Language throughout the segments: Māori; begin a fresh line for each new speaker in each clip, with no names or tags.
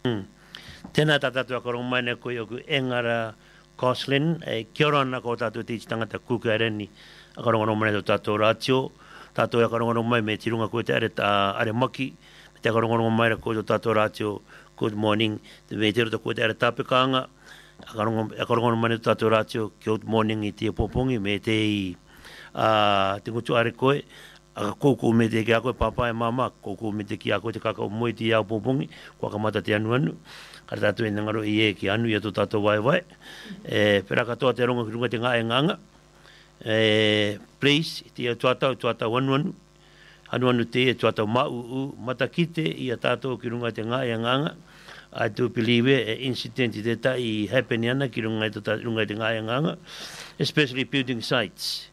Tēnā tātou akarong mai nei koe oku Engara Coslin, kia ora ana ko tātou te tangata kukareni, akarong mai nei tātou rātio, tātou akarong mai me tirunga koe te are maki, me te akarong mai ko tātou rātio, good morning, me te rota koe te are tāpekanga, akarong mai nei tātou rātio, good morning I te popongi, me te te ngutu are koe, koukou me te ki a koe papa e mama, koukou me te ki a koe te kakao moi te iau popongi, kua kamata te anu. Kara tātou e ngaro I e ki anu I ato tātou wai. Pera katoa te ronga ki runga te ngā e nganga. Please, te tuatau anu. Anu te e tuatau mau matakite I a tātou ki runga te ngā e nganga. I do believe incident I te tai happen ana ki runga te ngā e nganga. Especially building sites.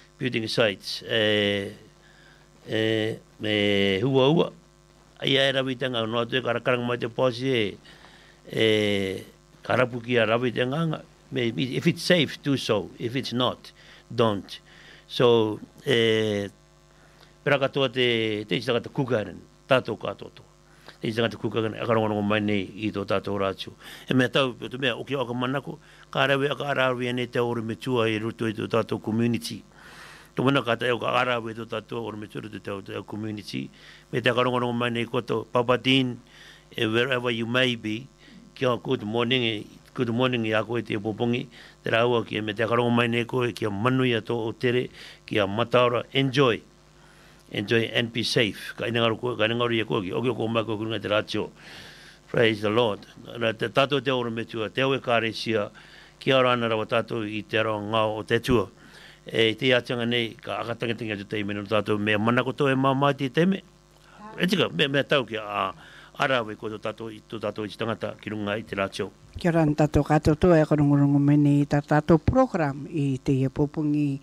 Me hua. Ai e rawitanga no te karakarang mai te posi karapuki a rawitanga. If it's safe, do so. If it's not, don't. So, pera katoa te tangata kukaren, tātou katoto. Te tangata kukaren, akarongo mai nei I tō tātou rātio. E mea tau, tu mea, oki aka manako, ka arawi ane te ore me tua I ruto I tō tātou community. Tō mana ka te ka arawi tō tātou ore me tua I tō tātou community. Me te akarongo mai nei koto, Papadine, wherever you may be, kia good morning I a koe te popongi, te raua kia me te akarongo mai nei koe, kia manui a tō o tere, kia mataora, enjoy and be safe. Ka inangaru I a koe, oki oko mai koe kurunga te rātio. Praise the Lord. Te tātou te ora me tua, te aue kāresia, kia ora ana rawa tātou I te aroa ngāo o te tua. Te ātanga nei, ka akatangatinga tu te imenu tātou, mea manako tō e māmai te teme. E tika, mea tau kia arawe ko tō tātou I tangata ki runga I te rātio.
Kia ora tātou katoto e karungurongo mene I tātou program I te popungi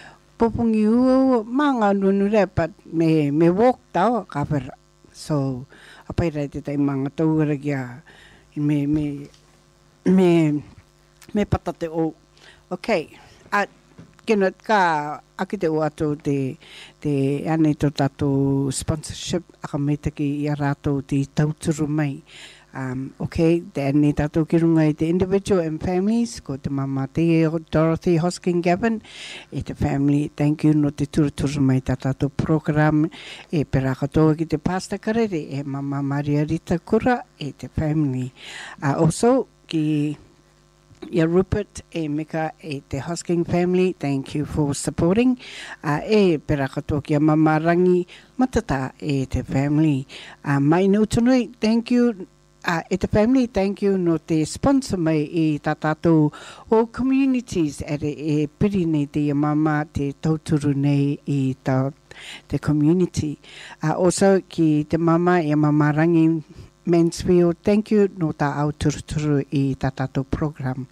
manga nunu rea, but me walk tau ka whera. So, apai rei te tai manga tauara kia me patate o. Okay, kena ka aki te o ato te ane tō tātou sponsorship aka me taki I a rātou te tauturu mai. Okay, te ane tātou ki runga I te individual and families, ko te mama te Dorothy Hoskin Gavin, e te family, thank you no te turuturu mai tā tātou program, e pera katoa ki te pasta karere, e mama Maria Rita Kura, e te family. Also, ki Ia Rupert e Mika e te Hosking family, thank you for supporting. E pera katoa ki a mama Rangi Matata e te family. Mai no tunui, thank you. E te family, thank you no te sponsor mai I tā tātou o communities e piri nei te mama te tauturu nei I te community. Also ki te mama e mama Rangi Mansfield, thank you no tā au turuturu I tā tātou program.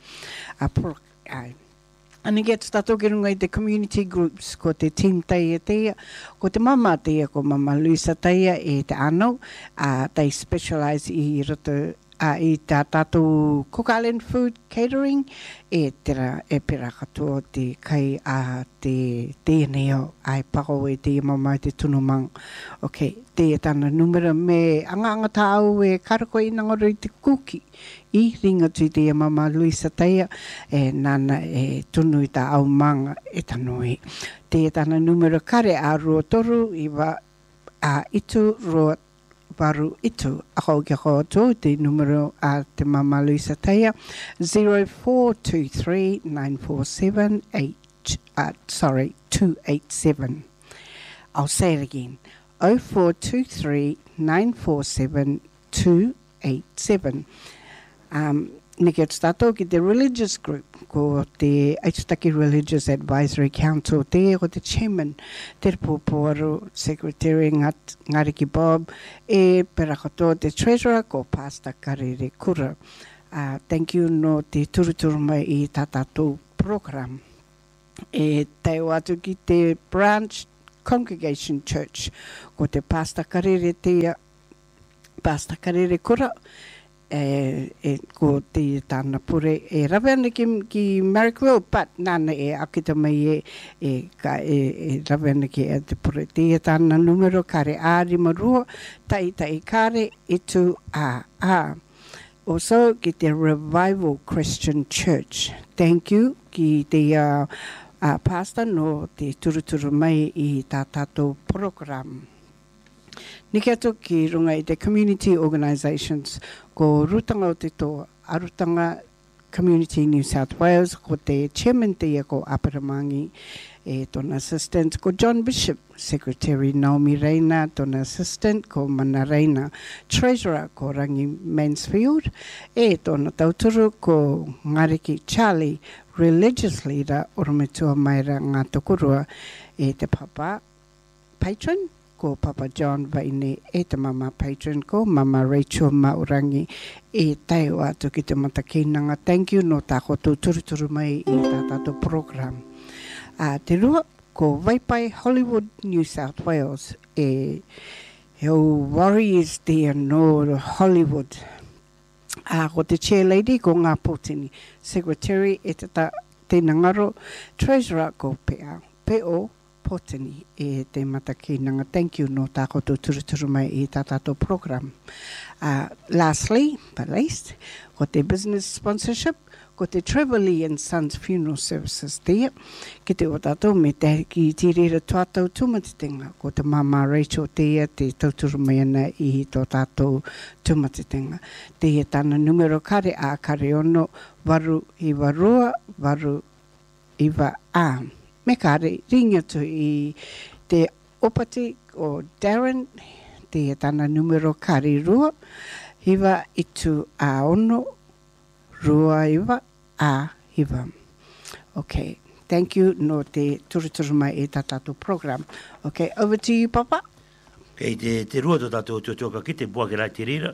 Ani get tātou ki runga I te community groups, ko te team teia teia, ko te mama teia, ko mama Luisa teia e te anau, they specialise I roto I tā tātou Cook Island Food Catering, e tera e pera katoa te kai te neo, ai pako e te mama te tunumang. Okay, te tāna numero me anga tāu e karako I nangaro I te kuki. I ringa tui te mama Luisa teia, e nana e tunu I tā au manga e tanoi. Te tāna numero kare a roa toru I itu roa waru itu. Ako ki ako tō te numero a te mama Luisa teia, 0423947287. I'll say it again, 0423947287. Neke tātou ki te religious group, ko te Aitutaki Religious Advisory Council, te ko te chairman, te Pōpoaro, secretary Ngariki Bob, e pera katoa te treasurer, ko Pastor Karere Kura. Thank you no te turuturu mai I tā tātou program. E teo atu ki te branch congregation church, ko te Pastor Karere Kura, ko te tāna pure e rawe ana ki Marrickville, but nana e akita mai rawe ana ki e te pure. Te tāna numero kare ārima rua, tai kare itu Also, ki te Revival Christian Church. Thank you ki te pastor no te turuturu mai I tā tātou program. Niki atu ki runga I te community organisations ko rutanga o te toa, arutanga Community New South Wales, ko te chairman te ia ko Aparamangi, tona assistant ko John Bishop, Secretary Naomi Reina, tona assistant ko Mana Reina, Treasurer ko Rangi Mansfield, tona tauturu ko Ngariki Charlie, Religious Leader, Orometua Maira Ngā Tokurua, te Papa Patron, ko Papa John Vaine, te Mama Patron ko Mama Rachel Maurangi, taio atu ki te matakinanga. Thank you no tāko tū turuturu mai I tā tātou program. Te rua ko Waipai Hollywood, New South Wales, o Warriors there no Hollywood. Ko te chair lady ko ngā potini, secretary te ngaro, treasurer ko Peo Potini te matakinanga. Thank you no tāko tū turuturu mai I tā tātou program. Lastly, but least, ko te business sponsorship, ko te Trevelyan and Sons Funeral Services there. Ki te o tātou me te ki tirera tuatau tumatitenga, ko te Mama Rachel there, te tauturu mai ana I tō tātou tumatitenga. Te tāna numero kare a kare ono, waru iwa rua, waru iwa a. Me kare ringa tu I te opati o Darren, te tāna numero kare rua, hiwa itu a ono, rua iwa a hiwa. Okay, thank you no te turuturu mai I tā tātou program. Okay, over to you, Papa.
Okay, te rua tō tātou tōtoka ki te bua ke rai te rira,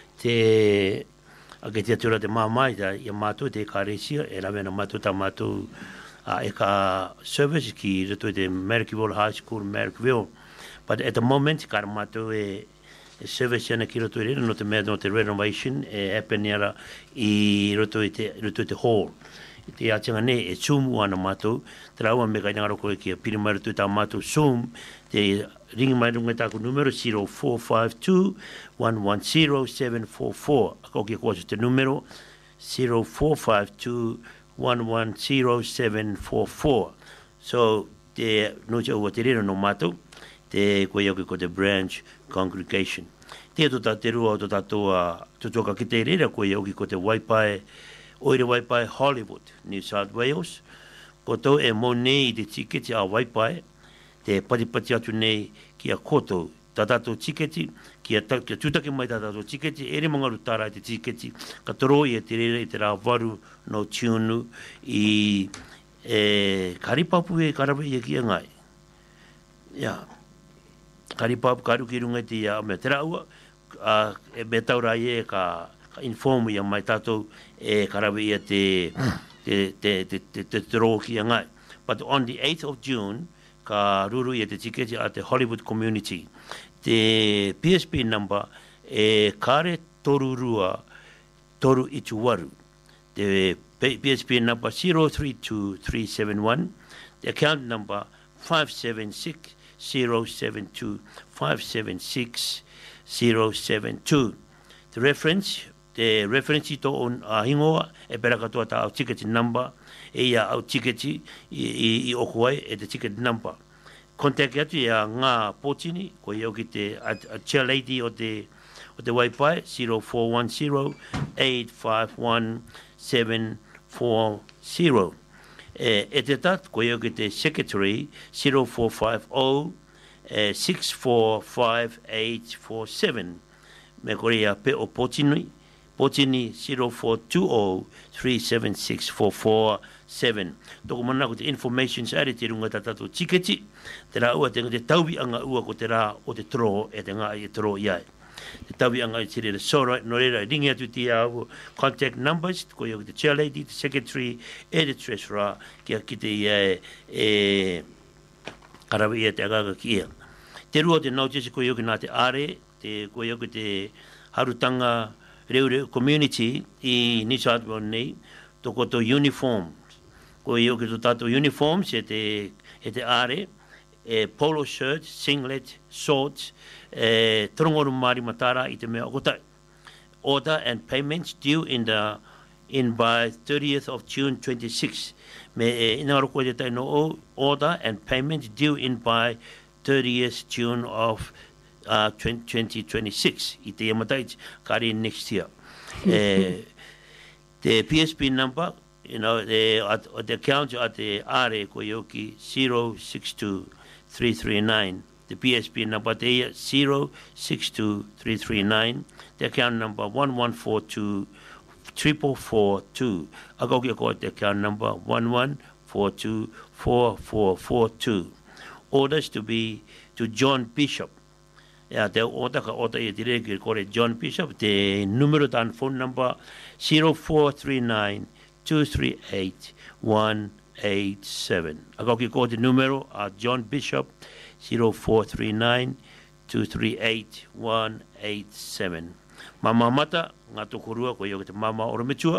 te ake te atura te māmai ta I mātou te kāresia, e rawe na mātou ta mātou e ka service ki rito te Marrickville High School, Marrickville. But at the moment, ka mātou service yana ki roto rira, no te mea no te renovation, happen nera I roto te hall. Te atanga ne, Zoom ana mātou, te raua me kai ngaro koe ki a piri mai roto tā mātou Zoom, te ringi mai runga tāku numero 0452-110-744. Ako ki kua te numero 0452-110-744. So, te noja ua te rira no mātou, te koe au ko te branch congregation. Te tota te rua o tota toa tutoka ki te rira koe au ko te Waipai, Oire Waipai Hollywood, New South Wales. Ko tau e mo nei I te tiketi a Waipai, te patipati atu nei ki a koto, tatato tiketi, ki a tutaki mai tatato tiketi, ere mangaru tara I te tiketi, ka toro I te rira I te rā waru no tiunu I karipapu e karawe I ki a ngai. Yeah. Karipapu karu ki runga te ia me te raua, e me taura I ka informu I mai tātou e karawe ia te rō ki a ngai. But on the 8th of June, ka ruru ia te tiketi a te Hollywood community. Te PSP number e kare toru rua toru itu waru. The PSP number 032371. The account number 576072 576072. The reference to on hingoa e pera katoa ta au ticket number e ia au ticket I okuai e te ticket number. Contact atu ia ngā potini ko iau ki te chair lady o te Waipai 0410-851-740. E te tat ko iau ki te secretary 0450-645-847. Me kore ia pe o potini 0420-376-447. Toko mana ko te information sa te runga tatato tiketi, te rā ua te taubi anga ua ko te rā o te tro e te ngā I tro iai. Te taubi anga I te rira sora, no reira ringi atu te au contact numbers, ko iau ki te chair lady, te secretary, e te treasurer, ki te iai karawe ia te agaga ki ia. Te rua te notice ko iau ki nā te are, ko iau ki te harutanga reu community I New South Wales nei, toko to uniforms. Ko iau ki to tato uniforms e te are, polo shirt, singlet, shorts, trongoru mari matara I te mea okotai. order and payments due in by 30th of June 26. Me inaro ko te no order and payments due in by 30th June of 2026. I te amatai kari next year. The PSP number, the account at the Are Koyoki 062339. The PSP number there 062339. The account number 11424442. I go get the account number 11424442. Orders to be to John Bishop. Yeah, the order direct call John Bishop. The numero and phone number 0439 238 187. I go get the numero at John Bishop 0439 238 187. Mama mata nga tukurua ko yo mama ormetua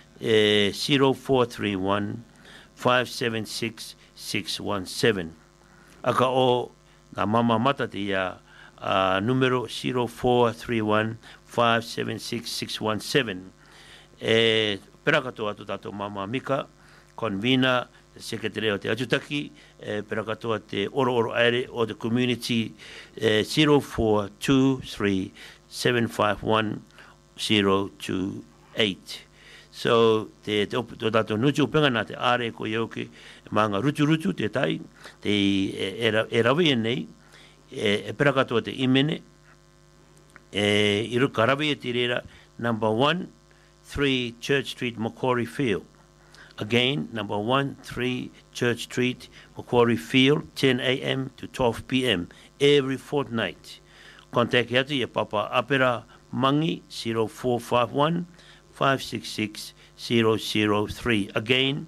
0431 576 617. Aka o na mama mata dia numero 0431 576 617. Perakato atu tato mama Mika convener Secretary of the Ajutaki, Perakato te oro aere o the community 0423 751 028. So te tato nuchu penga na te are ko yoke manga rutu te tai te erawe nei Perakato te imene iru karawe te rera number 1-3 Church Street, Macquarie Field. Again, number 1-3 Church Street, Macquarie Field, 10 a.m. to 12 p.m. every fortnight. Contact yatu ye Papa Apera Mangi 0451 566 003. Again,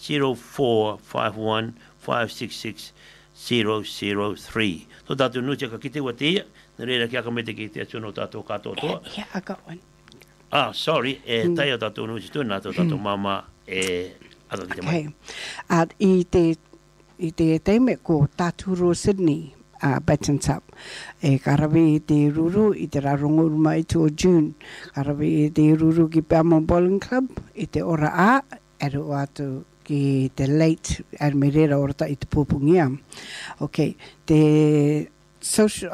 0451 566 003. So tatu nuche ka kite watia, nere kia ka mete kite atuno tato kato toa.
Yeah, I got one.
Sorry, tayo tatu nuche tu na tatu mama
Okay. I te teime ko Taturo Sydney Baton Tap. Karawe te ruru i te rarongo ruma i tō June. Karawe te ruru ki Belmont Bowling Club i te ora a ero atu ki te late ar merera orata i te pōpungia. Okay. Te social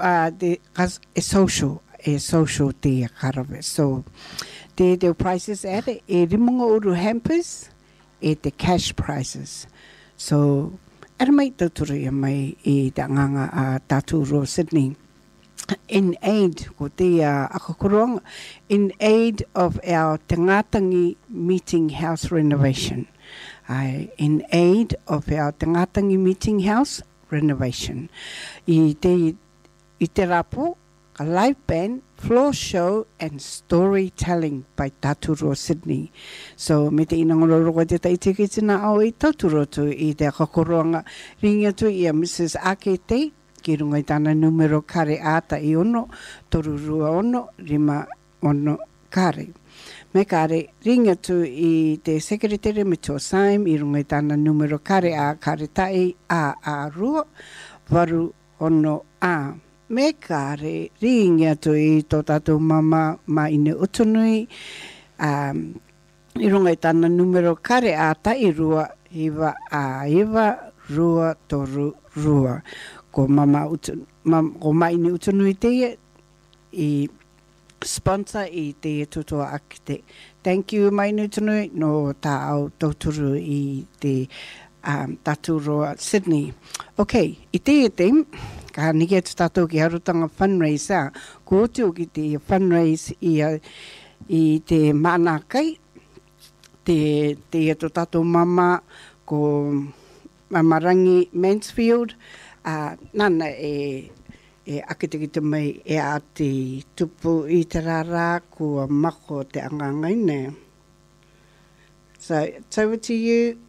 te karawe. So the prices at it, rimunga uru hampers, the cash prices. So, ara mai tauturi mai I te nganga a Taturo Sydney. In aid, ko te akakurong, in aid of our Tangatangi Meeting House renovation. In aid of our Tangatangi Meeting House renovation. I te rapo, a live band, floor show and storytelling by Taturo Sydney. So me te inangororo te taitiki tina au I Taturo tu I te kakoroanga ringa tu I a Mrs. Akete ki runga I tana numero kare ata I ono, torurua ono, rima ono kare. Me kare ringa tu I te secretary me tō saim I runga I tana numero kare a kare tai a rua, varu ono a. Me kare ringa tu I tō tātou mama ma ine utunui I runga I tāna numero kare a tai rua iwa a iwa rua toru rua ko mama ko ma ine utunui te I sponsor I te tutoa akite. Thank you mai utunui no tā au tauturu I te Taturo Sydney. Okay, I te ka niki atu tātou ki harutanga fundraiser, ko teo ki te fundraise I te manakai, te atu tātou mama ko Mamarangi Mansfield, nana akite ki te mai a te tupu I te rara ko mako te angangaine. So, it's over to you.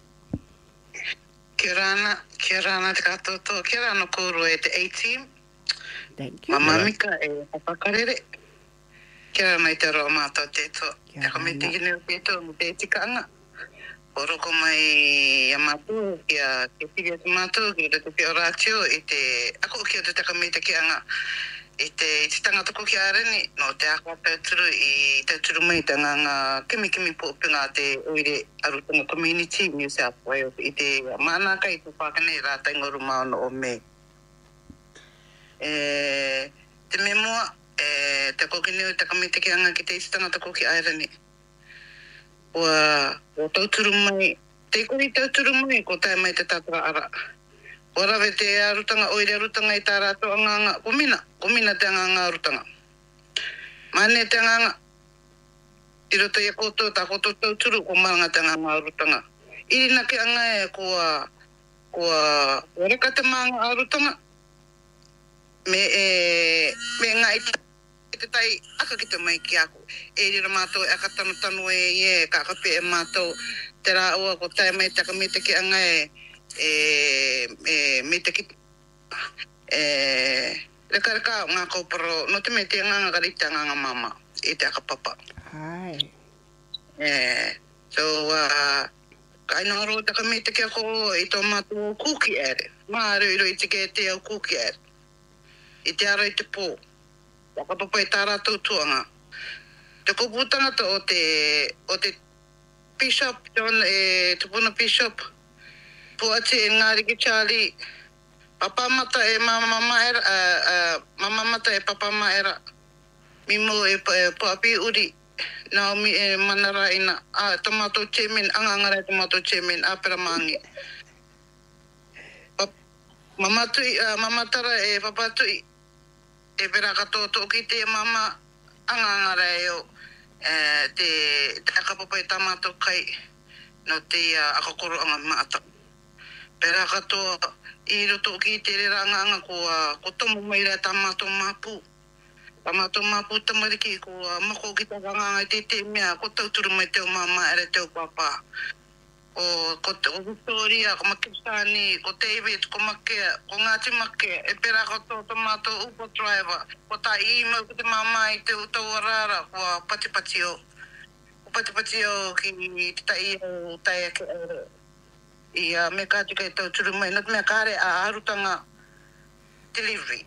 Kia rana te katoto, kia rana kōru te A-team.
Thank you.
Mama Mika papakarere. Kia rana I te roa mātou tēto. Te kame te gine o tēto mo te tikanga. Oroko mai a mātou, kia te whiri atu mātou, kia te pio rātio I te, ako kia te kame te kianga. I te tangata ko ki arani, no te ako tauturu I tauturu mai te nganga kimi pōpinga te oire arutanga community New South Wales I te mānaka I te whakane rātai ngoru maono o me. Te memoa, te kokineo te kamite ki anga ki te tangata ko ki arani. O tauturu mai, te kuri tauturu mai ko tae mai te tatara ara. O rawe te arutanga, oire arutanga I tā rātou anganga, kumina te anganga arutanga. Mane te anganga, I roto I koto, tā koto tauturu, ko maranga te anganga arutanga. Irina ke anga e kua reka te maanga arutanga, me ngā I te tai aka ki te mai ki ako. E rira mātou e aka tanu e kakape e mātou, te rā ua ko tae mai taka me te ki anga me te ki reka ngā kauparo no te me te nganga karita nganga mama I te aka papa.
Ai.
So kai no ro taka me te ki ako I tō mātou kuki ere. Mā roi I te ke te au kuki ere. I te ara I te pō. Waka papa I tā rātou tuanga. Te koputanga o te Bishop, John te puna Bishop. Puati e ngāri ki Charlie, papa mata e mama era, mama mata e papa ma era, mimo e puapi uri, Naomi e manara ina, tomato chemin, angangara tomato chemin, apera mangi. Mama tara e papa tui, e pera katoto ki te mama, angangara e o, te akapapa e tamato kai, no te akakoro anga maata. Pera katoa I roto ki te reranga ko tomu mai rea tamato mapu. Tamato mapu tamariki ko mako ki ta nganga te mea ko tauturu mai teo mama ere teo papa. Ko Victoria, ko Makisani, ko David, ko Makea, ko Ngāti Makea, e pera katoa tamato upo driver. Ko ta ima ko te mama I te utawarara ko patipatio. Ko patipatio ki te tai o tai ake ere. I me kātika I tauturu mai, not mea kāre a arutanga delivery.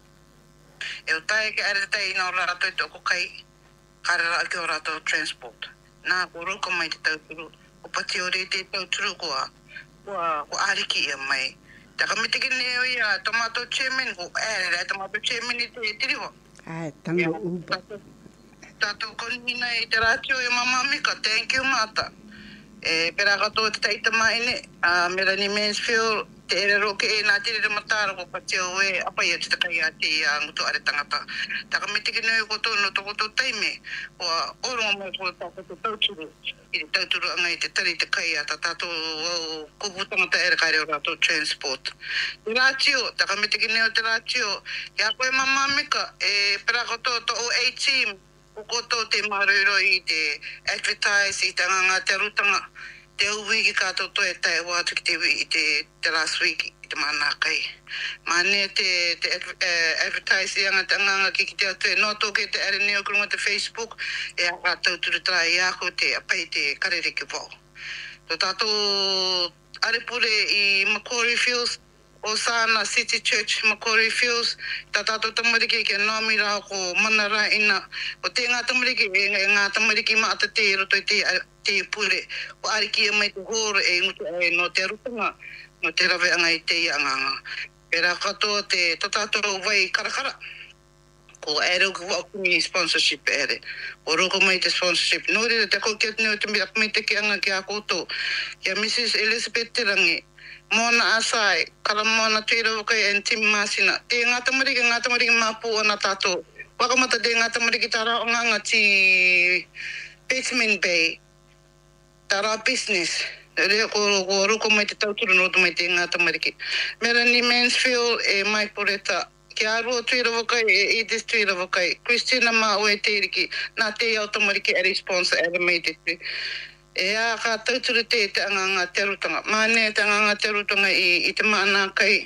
E o tae ke are tai ina o rātou I tōko kai, kāre rā ki o rātou transport. Nā, ko roko mai te tauturu, ko pati o re te tauturu ko ariki ia mai. Taka me teke neo ia tomato chairman, ko ere tomato chairman I te tiriwa.
Ai, tango uba.
Tātou konina I te rātio I mama mika, thank you mata. Pera katoa te taita maine, Melanie Mansfield, te ere roke nā tere matara ko pati o e apai te takai a te ngutu are tangata. Taka me teke nui koto no toko tō taime, o oronga mai ko tātou tauturu, I te tauturu anga I te tari te kai a tātou kupu tangata ere kaire o rātou transport. Te rātio, taka me teke nui te rātio, kia koe mamamika, pera katoa tō O18, koto te maroiro I te advertise I te nganga te rutanga te uwiki kātou to e tae wātu ki te I te last week I te mānakai. Mane te advertise I anga te nganga ki te atu e noto ke te are neo kurunga te Facebook e a kātou turutara I ako te apai te karereke wau. Tō tātou arepure I Macquarie Fields Osana City Church Macquarie Fields ta tātou tamariki ke nāmi rā ko manara ina o te ngā tamariki ngā tamariki maata te roto I te pure o ariki mai te horo no te rutanga no te rawe anga I te ianganga pera katoa te tātou vai karakara ko ere ko akumi sponsorship ere o roko mai te sponsorship no re te ko ke no te me te ki anga ki a koto kia Mrs Elizabeth Terangi Mona asai, kala mona tuira wakai and Tim Masina. Te ngā tamariki mapu o nā tātou. Wakamata te ngā tamariki tāra o nganga ti Bateman Bay. Tāra business. Rea ko roko mai te tauturu no mai te ngā tamariki. Melanie Mansfield e mai poreta. Ki arua tuira wakai e Edith tuira wakai. Christina ma o e te iriki. Nā te iau tamariki e sponsor e mai te tui. E a ka tauturu te anganga te rutanga. Mane te anganga te rutanga I te maana kai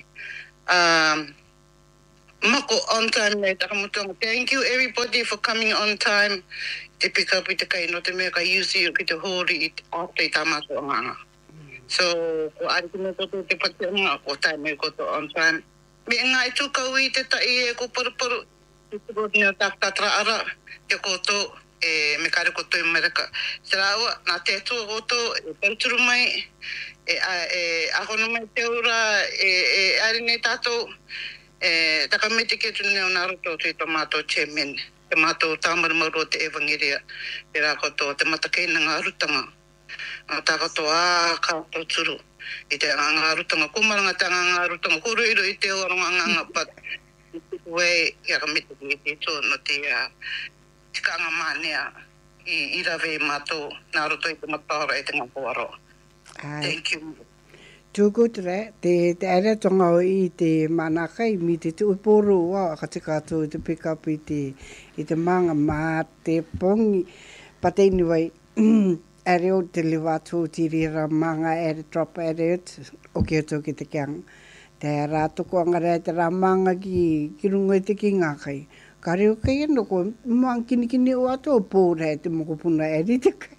mako on time nei takamutonga. Thank you everybody for coming on time. Te pick up I te kai no te mea ka usi ki te hori after I tamato anganga. So, ko ariki me koto te pati anga, ko tai me koto on time. Me ngā I tukau I te tai e ko paru. Ni tatra ara te koto me kare koto I Amerika. Serawa na te tu koto penturu mai ahono mai te ura ari ne tato takamete ke tune o naruto te tomato chemen. Te mato tamar maro te evangelia. Pera koto te matakei na ngarutanga. Takato ka turu. I te ngarutanga kumaranga te ngarutanga kuruiro I te oranga pat. Way yakamite ki to no te tikanga mania I rave mato naruto I te matara I te ngaporo. Thank you.
Too good te ara tonga o I te manakai mi te tuiporo wa ka te kato te pick up I te manga ma te pongi pateni wai are o te lewato tirira manga are drop are o ke to ki te kiang. Te rātu ko angare te ramanga ki runga te ki ngā kai. Ka reo kai eno ko mang kini o ato o pōra te moko puna e ri te kai.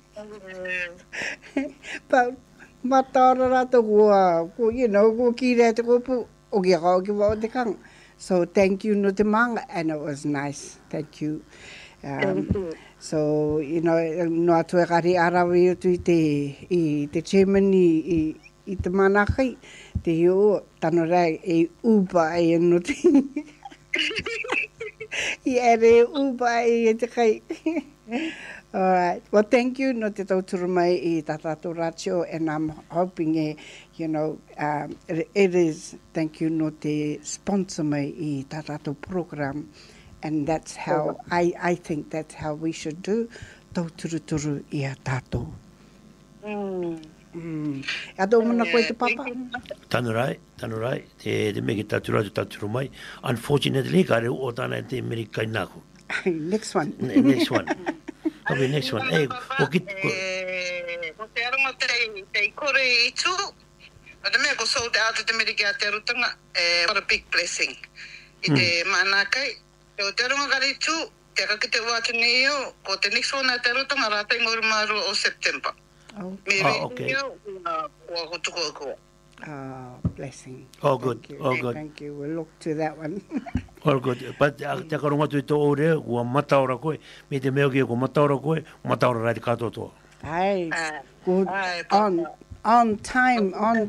Pa matara rātu ko ko ki rea te kopu o ki kau ki wao te kang. So thank you no te manga and it was nice. Thank you. So, no atu e kari arawi utu I te chairman I te manakai. Te o tano rai e upa e no te I ere upa e te kai. All right. Well, thank you no te tauturu mai I Tatato Ratio and I'm hoping it is thank you no te sponsor mai I Tatato program and that's how I think that's how we should do tauturu turu I a tato. Ato mana koe te papa?
Tanu rai. Te mege taturu mai. Unfortunately, ka reo o tāna te Amerika I nāku.
Next one.
Next one. Okay, next one. Hey,
Ko te arama te kore I tū. Ata mea ko sold out te Amerika te rutanga. What a big blessing. I te manakai. Te o te arama kare I tū. Te kakite wātu nei o. Ko te next one te rutanga rātai ngori maru o September.
Okay.
Blessing.
Oh, good.
Thank you. We'll look to that one.
All good. But te karonga tu I tō ore, ua mataora koe, me te meo kia ko mataora koe, mataora rai te katoa toa.
Ai, good. On time. On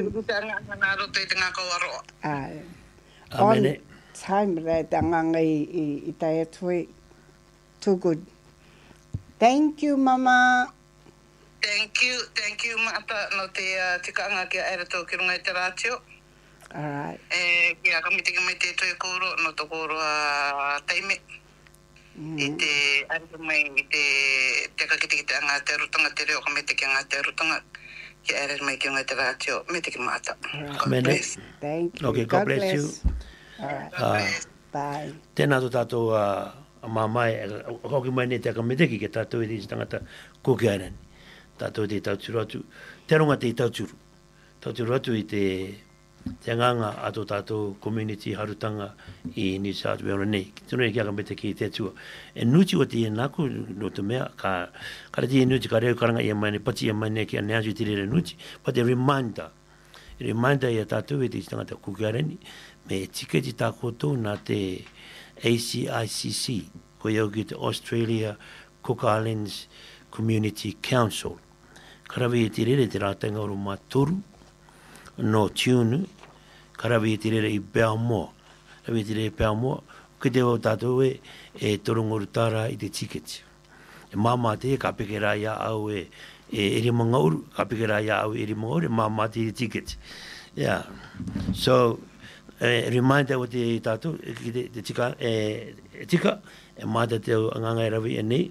time rai te anganga I tai atui. Too good. Thank you, Mama.
Thank you, Mata, no te tikanga kia ere tō ki runga I te rātio.
All right.
Kia kamite ki mai te toi koro, no tō koro a taime. I te aritu mai, I te kakite ki te anga te rutanga te reo, kamite ki anga te rutanga. Kia ere mai ki runga I te rātio, me te ki Mata.
God bless. Thank you.
Okay, God bless you.
All right. Bye.
Tēnā tō tātou a mamai, hoki mai ne te kamite ki ke tātou I te tangata Cook Island. Tātou te tauturu atu. Te ronga te tauturu. Tauturu atu I te nganga ato tātou community harutanga I New South Wales nei. Tino kia ka mete ki te tua. E nuti o te naku no te mea, ka te nuti ka reo karanga I mai ne, pati I mai ne ki ane aju te re nuti. But a reminder. A reminder I a tātou te tangata kukareni. Me tiketi tā koto na te ACICC. Ko iau ki te Australia Cook Islands Community Council. Karawi te rere te rātanga o Maturu, no Tiunu, karawi te rere I Belmore. Karawi te rere Belmore, ki te o tātou e torongoru tāra I te tiketi. E māma te ka peke rā ia au eri mangauru, ka peke rā ia au eri mangauru, e māma te tiketi. Yeah. So, reminder o te tātou, te tika, e māta te anganga e rawi e nei,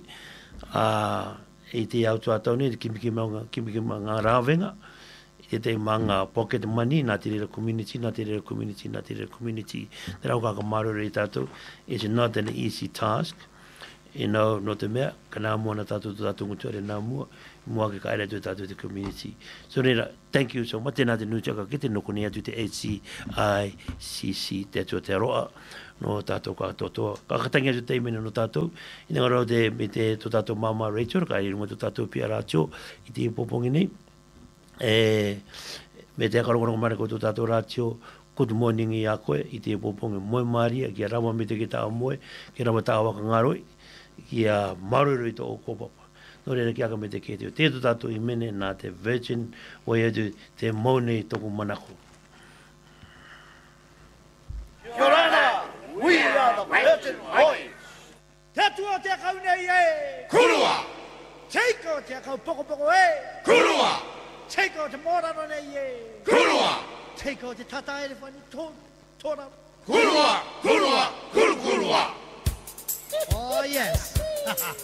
I te autua taune, te kimiki ngā rāwenga, I te manga pocket money, nā te rera community. Te rau kaka marore I tātou, it's not an easy task. No te mea, ka nā mua na tātou ngutua re nā mua ke ka aere tu tātou te community. So reira, thank you so much, tēnā te nūtiaka ki te nokone atu te ACICC, te atua te roa, no tātou ka totoa. Ka katangi atu te imene no tātou, I nga rau me te tō tātou mama Rachel, ka aere runga tō tātou pia rātio, I te popongi nei. Me te akaronga mara ko tō tātou rātio, good morning I a koe, I te poponga moe maria, ki a rawa me te ki tā moe, ki rawa tā waka ngaroi, ki a marurui to o kōpapa. Nō reira ki aka me te kete o tēto tātou I mene nā te virgin, o e atu te maune I toku manako.
Your Honor, we are the Virgin Boys.
Te atua te akau nei e.
Kurua!
Teiko te akau poko poko e.
Kurua!
Teiko te morano nei e.
Kurua!
Teiko te tata elefani tōna.
Kurua! Kurua! Kurua!
Oh yes.